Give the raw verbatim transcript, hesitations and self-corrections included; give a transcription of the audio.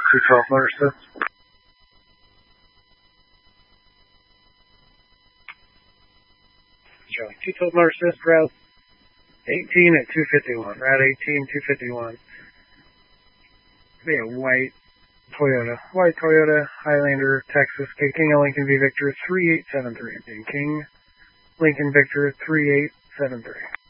two twelve motor assist. Charlie, two twelve motor assist, route eighteen at two fifty-one. Route eighteen, two fifty-one. Be a white Toyota. White Toyota Highlander, Texas. King of Lincoln V Victor three eight seven three. King Lincoln Victor three eight seven three.